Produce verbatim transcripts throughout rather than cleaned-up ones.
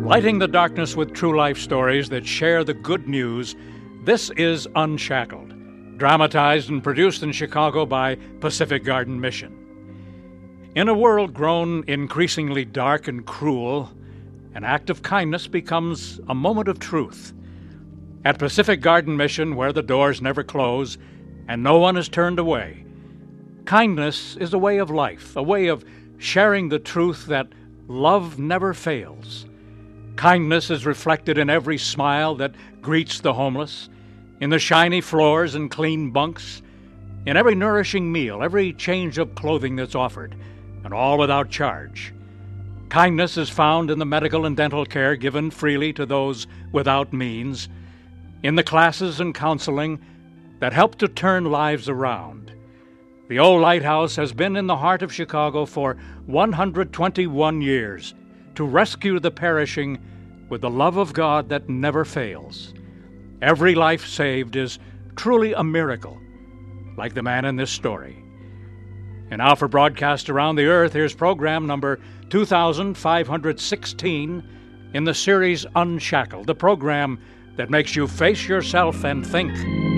Lighting the darkness with true life stories that share the good news, this is Unshackled, dramatized and produced in Chicago by Pacific Garden Mission. In a world grown increasingly dark and cruel, an act of kindness becomes a moment of truth. At Pacific Garden Mission, where the doors never close and no one is turned away, kindness is a way of life, a way of sharing the truth that love never fails. Kindness is reflected in every smile that greets the homeless, in the shiny floors and clean bunks, in every nourishing meal, every change of clothing that's offered, and all without charge. Kindness is found in the medical and dental care given freely to those without means, in the classes and counseling that help to turn lives around. The old lighthouse has been in the heart of Chicago for one hundred twenty-one years to rescue the perishing with the love of God that never fails. Every life saved is truly a miracle, like the man in this story. And now for broadcast around the earth, here's program number two thousand five hundred sixteen in the series Unshackled, the program that makes you face yourself and think.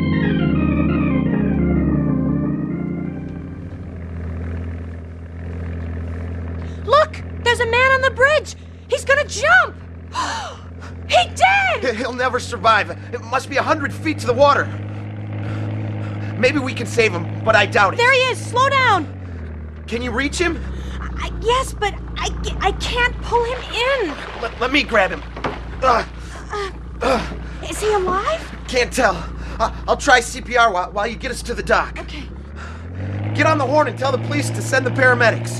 Look! There's a man on the bridge! He's gonna jump! He did! He'll never survive. It must be a hundred feet to the water. Maybe we can save him, but I doubt it. There he is! Slow down! Can you reach him? I, yes, but I, I can't pull him in. Let, let me grab him. Uh, Uh, uh, is he alive? can't tell. Uh, I'll try C P R while, while you get us to the dock. Okay. Get on the horn and tell the police to send the paramedics.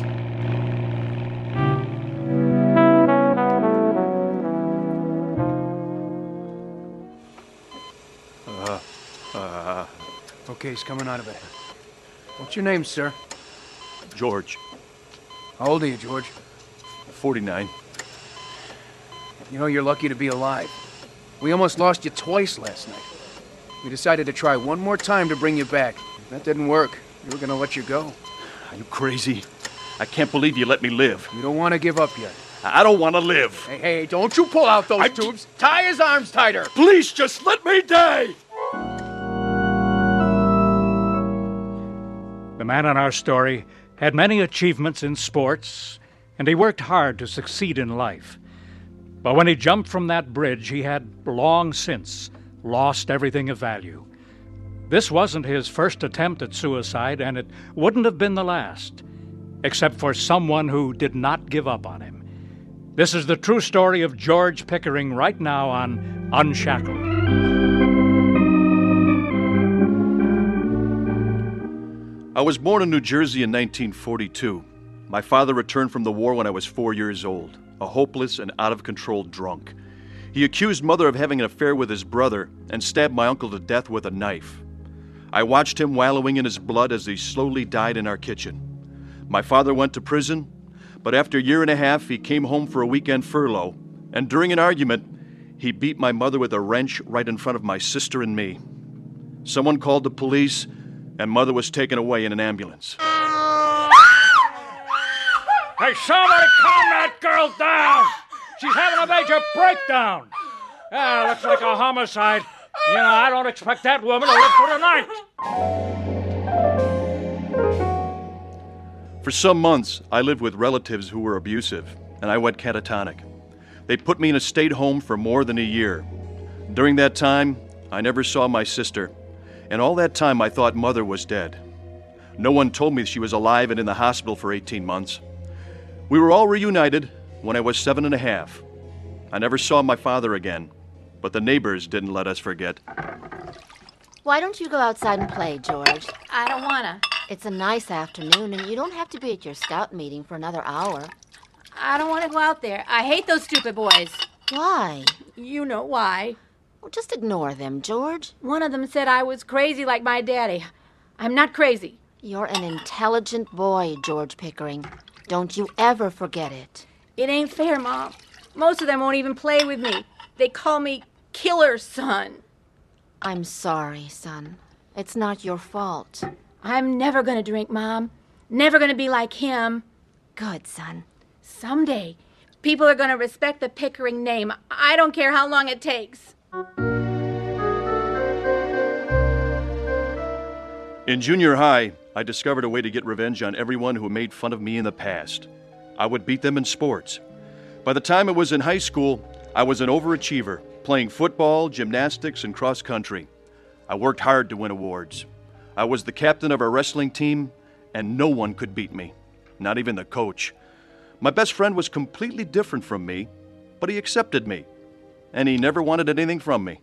Okay, he's coming out of it. What's your name, sir? George, How old are you, George? forty-nine. You know, you're lucky to be alive. We almost lost you twice last night. We decided to try one more time to bring you back. That didn't work. We were gonna let you go. Are you crazy? I can't believe you let me live. You don't want to give up yet. I don't want to live. Hey, hey, don't you pull out those I- tubes. Tie his arms tighter. Please just let me die! The man in our story had many achievements in sports, and he worked hard to succeed in life. But when he jumped from that bridge, he had long since lost everything of value. This wasn't his first attempt at suicide, and it wouldn't have been the last, except for someone who did not give up on him. This is the true story of George Pickering right now on Unshackled. I was born in New Jersey in nineteen forty-two. My father returned from the war when I was four years old, a hopeless and out-of-control drunk. He accused Mother of having an affair with his brother and stabbed my uncle to death with a knife. I watched him wallowing in his blood as he slowly died in our kitchen. My father went to prison, but after a year and a half, he came home for a weekend furlough, and during an argument, he beat my mother with a wrench right in front of my sister and me. Someone called the police, and Mother was taken away in an ambulance. Hey, somebody calm that girl down! She's having a major breakdown! Ah, looks like a homicide. You know, I don't expect that woman to live through the night. For some months, I lived with relatives who were abusive, and I went catatonic. They put me in a state home for more than a year. During that time, I never saw my sister, and all that time I thought Mother was dead. No one told me she was alive and in the hospital for eighteen months. We were all reunited when I was seven and a half. I never saw my father again, but the neighbors didn't let us forget. Why don't you go outside and play, George? I don't wanna. It's a nice afternoon, and you don't have to be at your scout meeting for another hour. I don't want to go out there. I hate those stupid boys. Why? You know why. Well, just ignore them, George. One of them said I was crazy like my daddy. I'm not crazy. You're an intelligent boy, George Pickering. Don't you ever forget it. It ain't fair, Mom. Most of them won't even play with me. They call me Killer Son. I'm sorry, son. It's not your fault. I'm never gonna drink, Mom. Never gonna be like him. Good, son. Someday, People are going to respect the Pickering name. I don't care how long it takes. In junior high, I discovered a way to get revenge on everyone who made fun of me in the past. I would beat them in sports. By the time I was in high school, I was an overachiever, playing football, gymnastics, and cross country. I worked hard to win awards. I was the captain of our wrestling team, and no one could beat me, not even the coach. My best friend was completely different from me, but he accepted me, and he never wanted anything from me.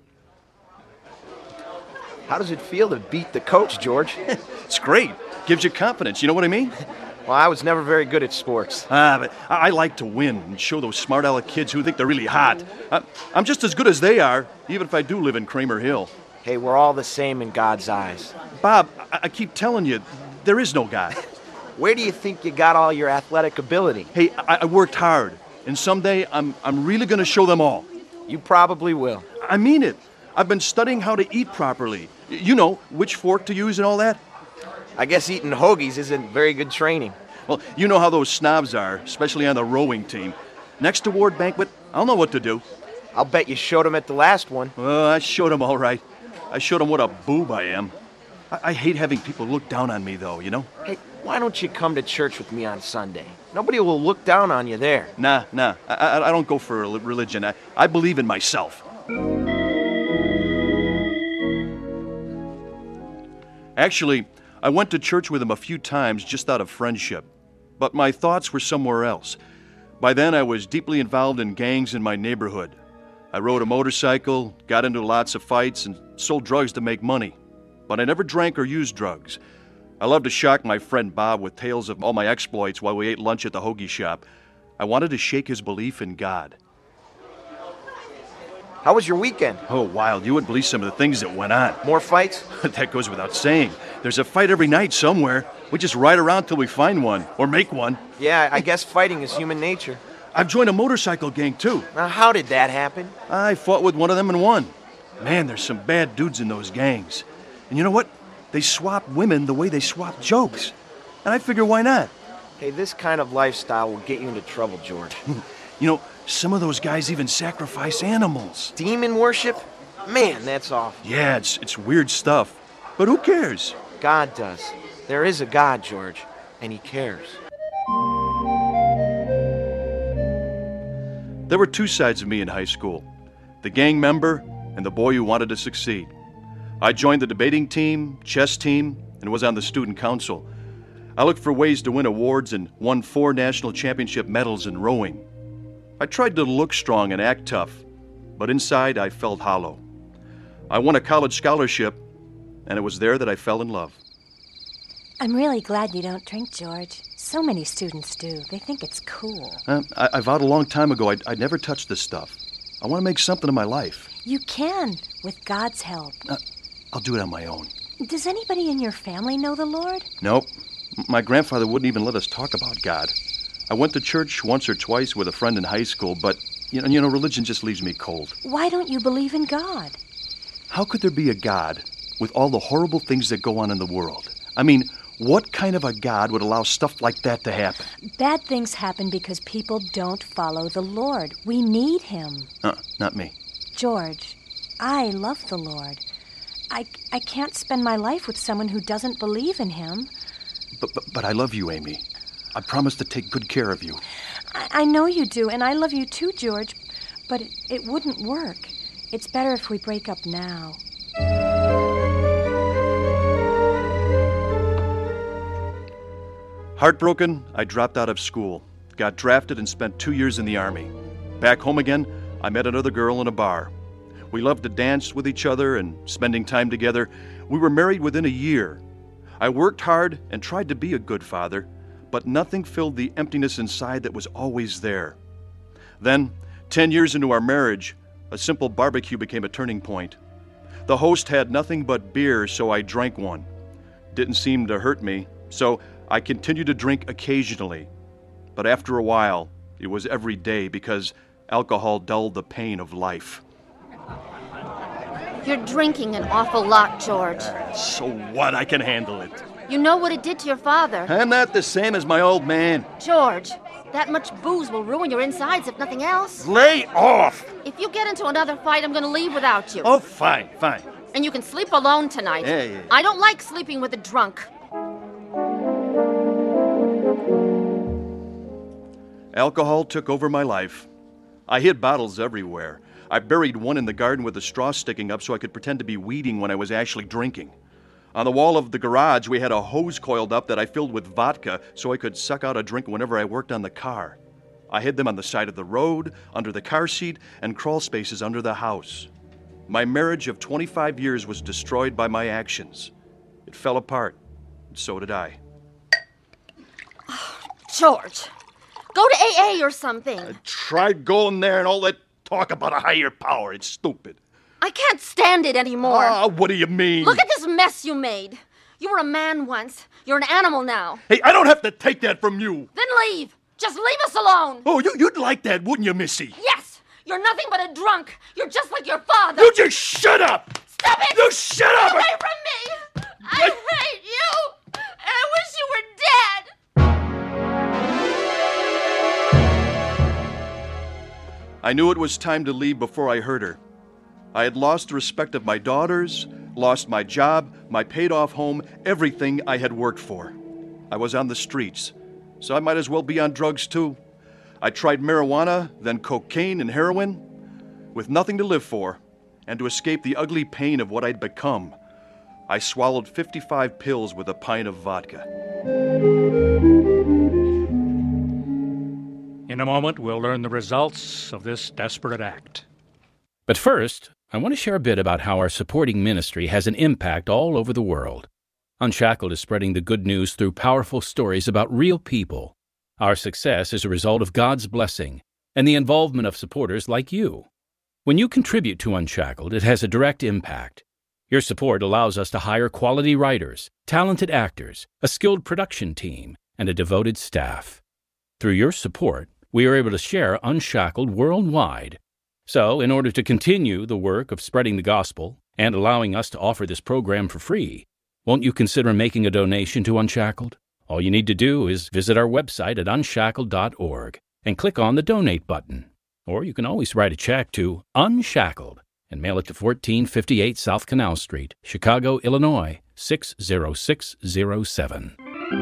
How does it feel to beat the coach, George? It's great. Gives you confidence, you know what I mean? Well, I was never very good at sports. Ah, but I I like to win and show those smart aleck kids who think they're really hot. I, I'm just as good as they are, even if I do live in Kramer Hill. Hey, we're all the same in God's eyes. Bob, I, I keep telling you, there is no God. Where do you think you got all your athletic ability? Hey, I, I worked hard, and someday I'm, I'm really going to show them all. You probably will. I mean it. I've been studying how to eat properly. Y- You know, which fork to use and all that. I guess eating hoagies isn't very good training. Well, you know how those snobs are, especially on the rowing team. Next award banquet, I'll know what to do. I'll bet you showed them at the last one. Well, I showed them all right. I showed them what a boob I am. I, I hate having people look down on me, though, you know? Hey, why don't you come to church with me on Sunday? Nobody will look down on you there. Nah, nah. I, I, I don't go for rel- religion. I, I believe in myself. Actually, I went to church with him a few times just out of friendship. But my thoughts were somewhere else. By then, I was deeply involved in gangs in my neighborhood. I rode a motorcycle, got into lots of fights, and sold drugs to make money. But I never drank or used drugs. I loved to shock my friend Bob with tales of all my exploits while we ate lunch at the hoagie shop. I wanted to shake his belief in God. How was your weekend? Oh, wild. You wouldn't believe some of the things that went on. More fights? That goes without saying. There's a fight every night somewhere. We just ride around till we find one, or make one. Yeah, I guess fighting is human nature. I've joined a motorcycle gang, too. Now, how did that happen? I fought with one of them and won. Man, there's some bad dudes in those gangs. And you know what? They swap women the way they swap jokes. And I figure, why not? Hey, this kind of lifestyle will get you into trouble, George. You know, some of those guys even sacrifice animals. Demon worship? Man, that's awful. Yeah, it's, it's weird stuff. But who cares? God does. There is a God, George, and he cares. There were two sides of me in high school. The gang member and the boy who wanted to succeed. I joined the debating team, chess team, and was on the student council. I looked for ways to win awards and won four national championship medals in rowing. I tried to look strong and act tough, but inside I felt hollow. I won a college scholarship, and it was there that I fell in love. I'm really glad you don't drink, George. So many students do. They think it's cool. Uh, I, I vowed a long time ago I'd, I'd never touch this stuff. I want to make something of my life. You can, with God's help. Uh, I'll do it on my own. Does anybody in your family know the Lord? Nope. M- My grandfather wouldn't even let us talk about God. I went to church once or twice with a friend in high school, but, you know, you know, religion just leaves me cold. Why don't you believe in God? How could there be a God with all the horrible things that go on in the world? I mean, what kind of a God would allow stuff like that to happen? Bad things happen because people don't follow the Lord. We need him. Uh, not me. George, I love the Lord. I, I can't spend my life with someone who doesn't believe in him. But, but, but I love you, Amy. I promise to take good care of you. I, I know you do, and I love you too, George, but it, it wouldn't work. It's better if we break up now. Heartbroken, I dropped out of school, got drafted, and spent two years in the Army. Back home again, I met another girl in a bar. We loved to dance with each other and spending time together. We were married within a year. I worked hard and tried to be a good father, but nothing filled the emptiness inside that was always there. Then, ten years into our marriage, a simple barbecue became a turning point. The host had nothing but beer, so I drank one. Didn't seem to hurt me, so I continued to drink occasionally. But after a while, it was every day because alcohol dulled the pain of life. You're drinking an awful lot, George. So what? I can handle it. You know what it did to your father. I'm not the same as my old man. George, that much booze will ruin your insides if nothing else. Lay off! If you get into another fight, I'm going to leave without you. Oh, fine, fine. And you can sleep alone tonight. Yeah, yeah. I don't like sleeping with a drunk. Alcohol took over my life. I hid bottles everywhere. I buried one in the garden with a straw sticking up so I could pretend to be weeding when I was actually drinking. On the wall of the garage, we had a hose coiled up that I filled with vodka so I could suck out a drink whenever I worked on the car. I hid them on the side of the road, under the car seat, and crawl spaces under the house. My marriage of twenty-five years was destroyed by my actions. It fell apart, and so did I. George, go to A A or something. I tried going there and all that talk about a higher power. It's stupid. I can't stand it anymore. Ah, what do you mean? Look at this mess you made. You were a man once. You're an animal now. Hey, I don't have to take that from you. Then leave. Just leave us alone. Oh, you, you'd like that, wouldn't you, Missy? Yes. You're nothing but a drunk. You're just like your father. You just shut up! Stop it! You shut up! Get away from me! I hate you! And I wish you were dead! I knew it was time to leave before I heard her. I had lost the respect of my daughters, lost my job, my paid-off home, everything I had worked for. I was on the streets, so I might as well be on drugs too. I tried marijuana, then cocaine and heroin. With nothing to live for, and to escape the ugly pain of what I'd become, I swallowed fifty-five pills with a pint of vodka. In a moment, we'll learn the results of this desperate act. But first, I want to share a bit about how our supporting ministry has an impact all over the world. Unshackled is spreading the good news through powerful stories about real people. Our success is a result of God's blessing and the involvement of supporters like you. When you contribute to Unshackled, it has a direct impact. Your support allows us to hire quality writers, talented actors, a skilled production team, and a devoted staff. Through your support, we are able to share Unshackled worldwide. So, in order to continue the work of spreading the gospel and allowing us to offer this program for free, won't you consider making a donation to Unshackled? All you need to do is visit our website at unshackled dot org and click on the Donate button. Or you can always write a check to Unshackled and mail it to fourteen fifty-eight South Canal Street, Chicago, Illinois, six zero six zero seven.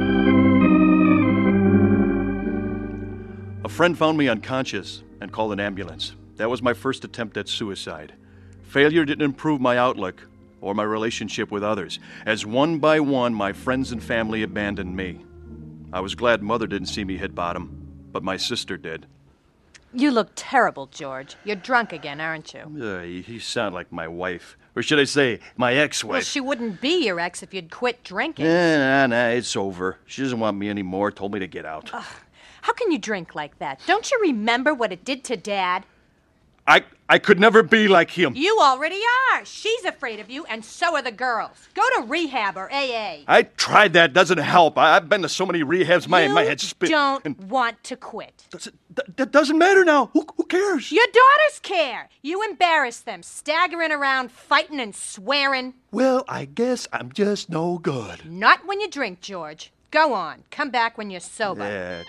A friend found me unconscious and called an ambulance. That was my first attempt at suicide. Failure didn't improve my outlook or my relationship with others, as one by one my friends and family abandoned me. I was glad Mother didn't see me hit bottom, but my sister did. You look terrible, George. You're drunk again, aren't you? Uh, you, you sound like my wife. Or should I say, my ex-wife. Well, she wouldn't be your ex if you'd quit drinking. Eh, nah, nah, it's over. She doesn't want me anymore, told me to get out. Ugh. How can you drink like that? Don't you remember what it did to Dad? I I could never be like him. You already are. She's afraid of you, and so are the girls. Go to rehab or A A. I tried that. Doesn't help. I, I've been to so many rehabs, my, you my head's spin. You don't and want to quit. Does it, that, that doesn't matter now. Who, who cares? Your daughters care. You embarrass them, staggering around, fighting and swearing. Well, I guess I'm just no good. Not when you drink, George. Go on. Come back when you're sober. Yeah.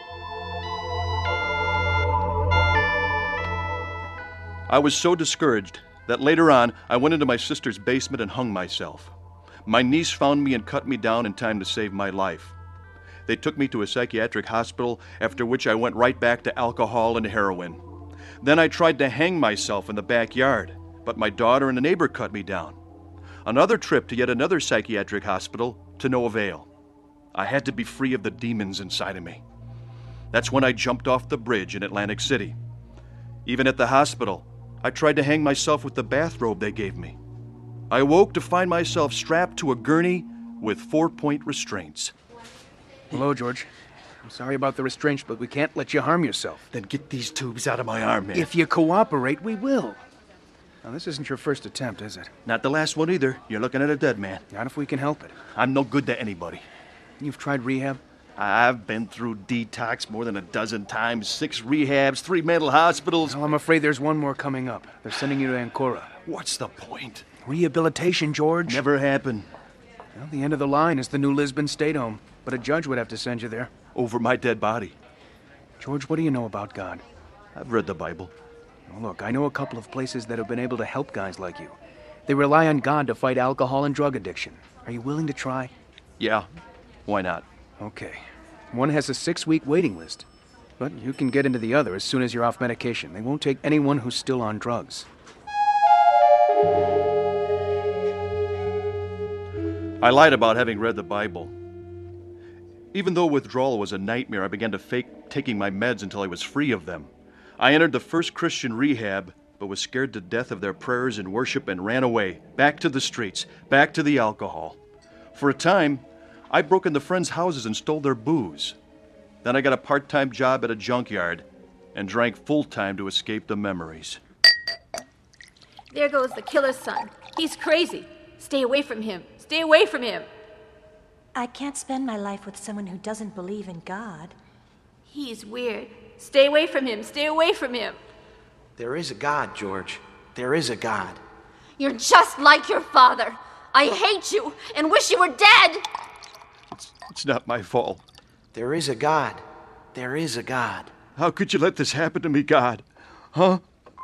I was so discouraged that later on I went into my sister's basement and hung myself. My niece found me and cut me down in time to save my life. They took me to a psychiatric hospital, after which I went right back to alcohol and heroin. Then I tried to hang myself in the backyard, but my daughter and a neighbor cut me down. Another trip to yet another psychiatric hospital, to no avail. I had to be free of the demons inside of me. That's when I jumped off the bridge in Atlantic City. Even at the hospital, I tried to hang myself with the bathrobe they gave me. I awoke to find myself strapped to a gurney with four-point restraints. Hello, George. I'm sorry about the restraints, but we can't let you harm yourself. Then get these tubes out of my arm, man. If you cooperate, we will. Now, this isn't your first attempt, is it? Not the last one either. You're looking at a dead man. Not if we can help it. I'm no good to anybody. You've tried rehab? I've been through detox more than a dozen times, six rehabs, three mental hospitals. Well, I'm afraid there's one more coming up. They're sending you to Ancora. What's the point? Rehabilitation, George. Never happened. Well, the end of the line is the New Lisbon State Home, but a judge would have to send you there. Over my dead body. George, what do you know about God? I've read the Bible. Well, look, I know a couple of places that have been able to help guys like you. They rely on God to fight alcohol and drug addiction. Are you willing to try? Yeah, why not? Okay. One has a six-week waiting list. But you can get into the other as soon as you're off medication. They won't take anyone who's still on drugs. I lied about having read the Bible. Even though withdrawal was a nightmare, I began to fake taking my meds until I was free of them. I entered the first Christian rehab, but was scared to death of their prayers and worship and ran away, back to the streets, back to the alcohol. For a time, I broke into friends' houses and stole their booze. Then I got a part-time job at a junkyard and drank full-time to escape the memories. There goes the killer's son. He's crazy. Stay away from him. Stay away from him. I can't spend my life with someone who doesn't believe in God. He's weird. Stay away from him. Stay away from him. There is a God, George. There is a God. You're just like your father. I hate you and wish you were dead. It's, it's not my fault. There is a God. There is a God. How could you let this happen to me, God? Huh?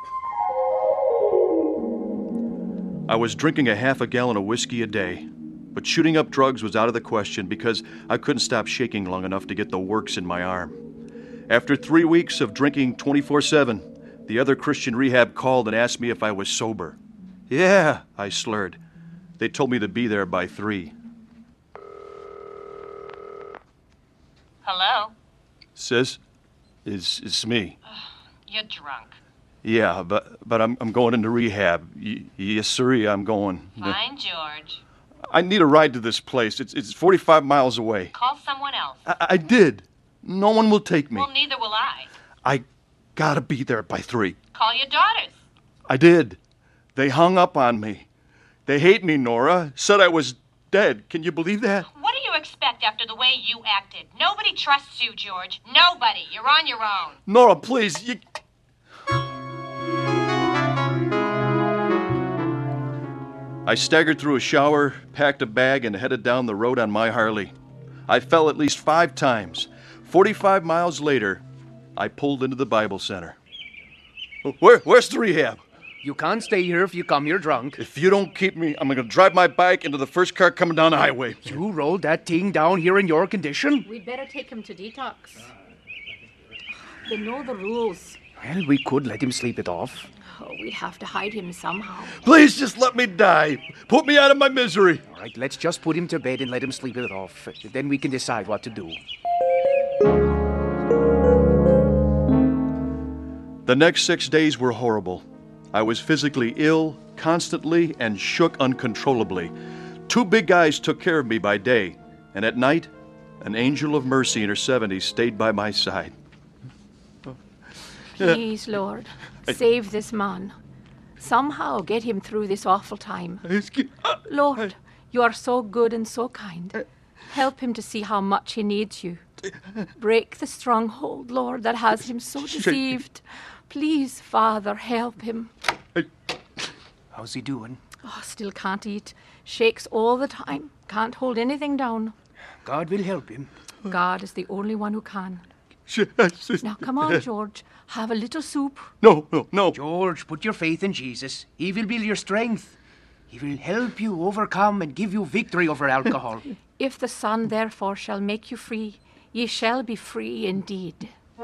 I was drinking a half a gallon of whiskey a day, but shooting up drugs was out of the question because I couldn't stop shaking long enough to get the works in my arm. After three weeks of drinking twenty-four seven, the other Christian rehab called and asked me if I was sober. Yeah, I slurred. They told me to be there by three. Hello? Sis, it's, it's me. You're drunk. Yeah, but but I'm I'm going into rehab. Y- yes, sirree, I'm going. Fine, George. I need a ride to this place. It's it's forty-five miles away. Call someone else. I, I did. No one will take me. Well, neither will I. I gotta be there by three. Call your daughters. I did. They hung up on me. They hate me, Nora. Said I was dead. Can you believe that? What do you expect after the way you acted? Nobody trusts you, George. Nobody. You're on your own. Nora, please. You... I staggered through a shower, packed a bag, and headed down the road on my Harley. I fell at least five times. Forty-five miles later, I pulled into the Bible Center. Where, where's the rehab? You can't stay here if you come here drunk. If you don't keep me, I'm going to drive my bike into the first car coming down the highway. You rolled that thing down here in your condition? We'd better take him to detox. They know the rules. Well, we could let him sleep it off. Oh, we'd have to hide him somehow. Please just let me die. Put me out of my misery. All right, let's just put him to bed and let him sleep it off. Then we can decide what to do. The next six days were horrible. I was physically ill, constantly, and shook uncontrollably. Two big guys took care of me by day, and at night, an angel of mercy in her seventies stayed by my side. Please, Lord, save this man. Somehow get him through this awful time. Lord, you are so good and so kind. Help him to see how much he needs you. Break the stronghold, Lord, that has him so deceived. Please, Father, help him. How's he doing? Oh, still can't eat. Shakes all the time. Can't hold anything down. God will help him. God is the only one who can. Now, come on, George. Have a little soup. No, no, no. George, put your faith in Jesus. He will be your strength. He will help you overcome and give you victory over alcohol. If the Son, therefore, shall make you free, ye shall be free indeed.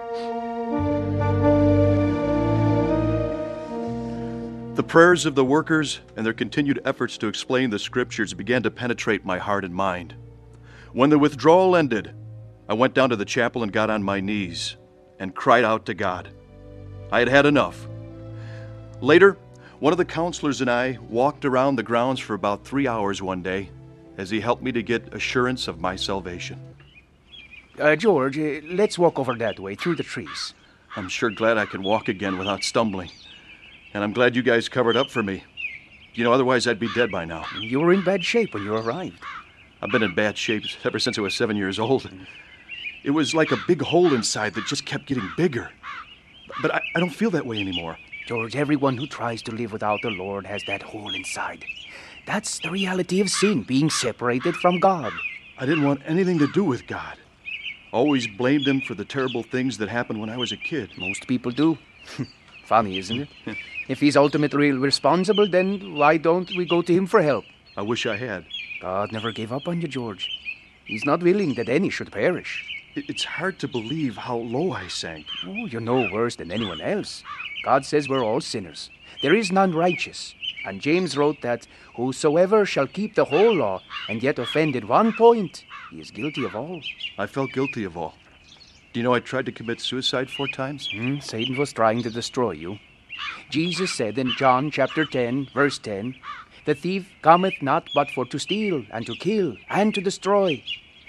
The prayers of the workers and their continued efforts to explain the scriptures began to penetrate my heart and mind. When the withdrawal ended, I went down to the chapel and got on my knees and cried out to God. I had had enough. Later, one of the counselors and I walked around the grounds for about three hours one day as he helped me to get assurance of my salvation. Uh, George, uh, let's walk over that way, through the trees. I'm sure glad I can walk again without stumbling. And I'm glad you guys covered up for me. You know, otherwise I'd be dead by now. You were in bad shape when you arrived. I've been in bad shape ever since I was seven years old. It was like a big hole inside that just kept getting bigger. But I, I don't feel that way anymore. George, everyone who tries to live without the Lord has that hole inside. That's the reality of sin, being separated from God. I didn't want anything to do with God. Always blamed him for the terrible things that happened when I was a kid. Most people do. Funny, isn't it? If he's ultimately responsible, then why don't we go to him for help? I wish I had. God never gave up on you, George. He's not willing that any should perish. It's hard to believe how low I sank. Oh, you're no worse than anyone else. God says we're all sinners. There is none righteous. And James wrote that whosoever shall keep the whole law and yet offend at one point, he is guilty of all. I felt guilty of all. Do you know I tried to commit suicide four times? Hmm, Satan was trying to destroy you. Jesus said in John chapter ten, verse ten, "The thief cometh not but for to steal, and to kill, and to destroy.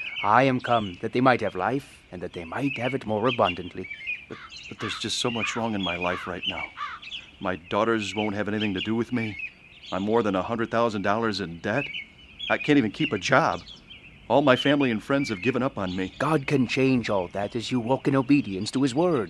I am come that they might have life, and that they might have it more abundantly." But, but there's just so much wrong in my life right now. My daughters won't have anything to do with me. I'm more than one hundred thousand dollars in debt. I can't even keep a job. All my family and friends have given up on me. God can change all that as you walk in obedience to his word.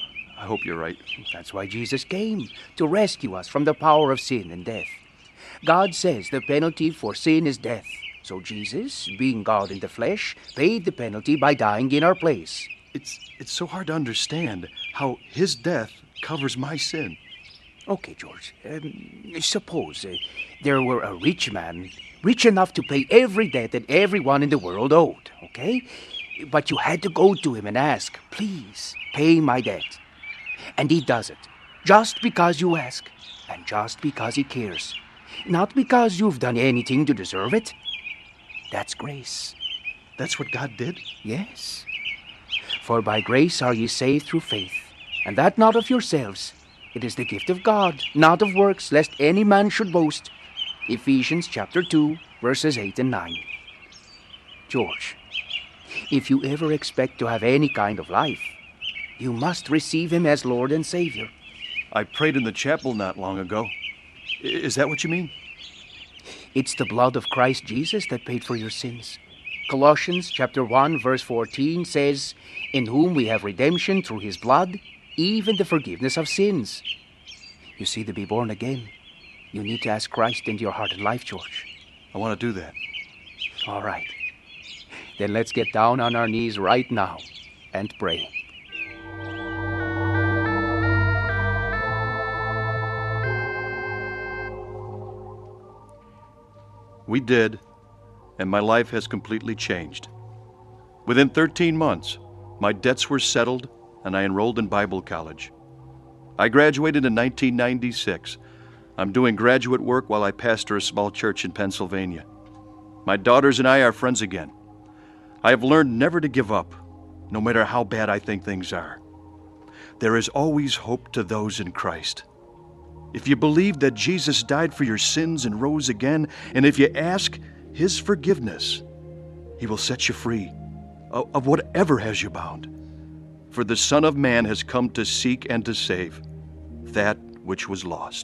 I hope you're right. That's why Jesus came, to rescue us from the power of sin and death. God says the penalty for sin is death. So Jesus, being God in the flesh, paid the penalty by dying in our place. It's it's so hard to understand how his death covers my sin. Okay, George. Um, suppose uh, there were a rich man, rich enough to pay every debt that everyone in the world owed, okay? But you had to go to him and ask, "Please, pay my debt." And he does it, just because you ask, and just because he cares. Not because you've done anything to deserve it. That's grace. That's what God did? Yes. For by grace are ye saved through faith, and that not of yourselves. It is the gift of God, not of works, lest any man should boast. Ephesians chapter two, verses eight and nine. George, if you ever expect to have any kind of life, you must receive him as Lord and Savior. I prayed in the chapel not long ago. I- Is that what you mean? It's the blood of Christ Jesus that paid for your sins. Colossians chapter one, verse fourteen says, "In whom we have redemption through his blood, even the forgiveness of sins." You see, to be born again, you need to ask Christ into your heart and life, George. I want to do that. All right. Then let's get down on our knees right now and pray. We did, and my life has completely changed. Within thirteen months, my debts were settled, and I enrolled in Bible college. I graduated in nineteen ninety-six. I'm doing graduate work while I pastor a small church in Pennsylvania. My daughters and I are friends again. I have learned never to give up, no matter how bad I think things are. There is always hope to those in Christ. If you believe that Jesus died for your sins and rose again, and if you ask his forgiveness, he will set you free of, of whatever has you bound. For the Son of Man has come to seek and to save that which was lost.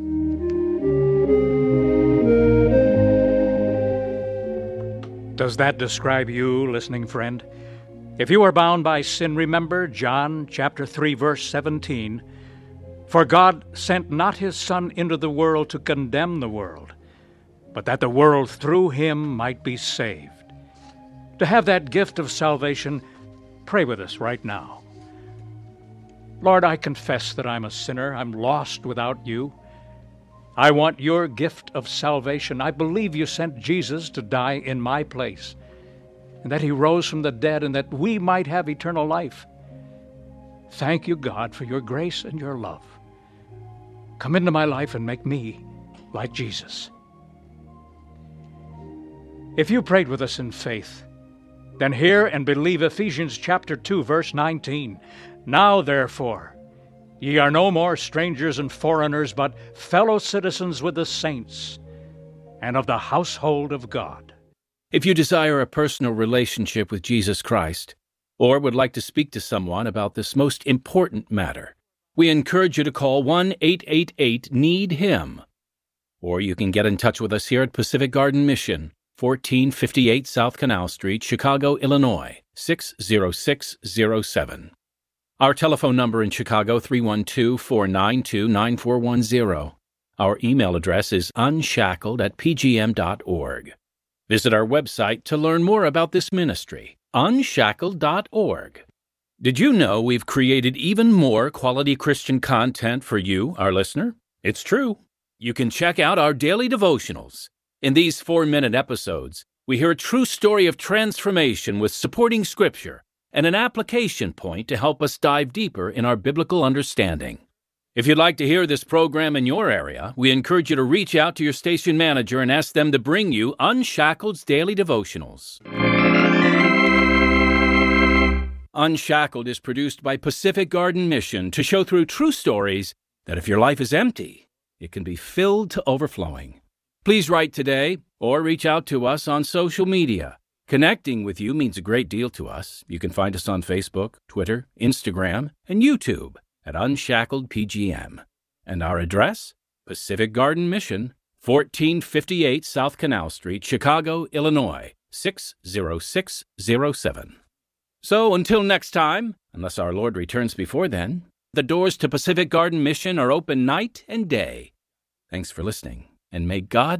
Does that describe you, listening friend? If you are bound by sin, remember John chapter three, verse seventeen. For God sent not his Son into the world to condemn the world, but that the world through him might be saved. To have that gift of salvation, pray with us right now. Lord, I confess that I'm a sinner. I'm lost without you. I want your gift of salvation. I believe you sent Jesus to die in my place, and that he rose from the dead, and that we might have eternal life. Thank you, God, for your grace and your love. Come into my life and make me like Jesus. If you prayed with us in faith, then hear and believe Ephesians chapter two, verse nineteen. Now, therefore, ye are no more strangers and foreigners, but fellow citizens with the saints and of the household of God. If you desire a personal relationship with Jesus Christ, or would like to speak to someone about this most important matter, we encourage you to call one eight eight eight need him. Or you can get in touch with us here at Pacific Garden Mission, fourteen fifty-eight South Canal Street, Chicago, Illinois, six zero six zero seven. Our telephone number in Chicago, three one two, four nine two, nine four one zero. Our email address is unshackled at p g m dot org. Visit our website to learn more about this ministry, unshackled dot org. Did you know we've created even more quality Christian content for you, our listener? It's true. You can check out our daily devotionals. In these four-minute episodes, we hear a true story of transformation with supporting scripture and an application point to help us dive deeper in our biblical understanding. If you'd like to hear this program in your area, we encourage you to reach out to your station manager and ask them to bring you Unshackled's daily devotionals. Unshackled is produced by Pacific Garden Mission to show through true stories that if your life is empty, it can be filled to overflowing. Please write today or reach out to us on social media. Connecting with you means a great deal to us. You can find us on Facebook, Twitter, Instagram, and YouTube at Unshackled P G M. And our address? Pacific Garden Mission, fourteen fifty-eight South Canal Street, Chicago, Illinois, six zero six zero seven. So until next time, unless our Lord returns before then, the doors to Pacific Garden Mission are open night and day. Thanks for listening, and may God